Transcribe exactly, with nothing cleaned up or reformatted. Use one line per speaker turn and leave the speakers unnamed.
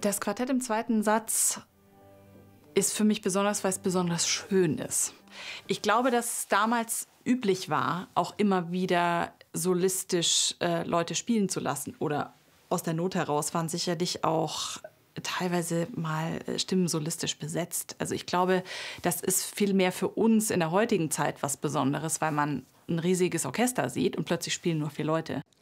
Das Quartett im zweiten Satz ist für mich besonders, weil es besonders schön ist. Ich glaube, dass es damals üblich war, auch immer wieder solistisch äh, Leute spielen zu lassen. Oder aus der Not heraus waren sicherlich auch teilweise mal Stimmen solistisch besetzt. Also ich glaube, das ist viel mehr für uns in der heutigen Zeit was Besonderes, weil man ein riesiges Orchester sieht und plötzlich spielen nur vier Leute.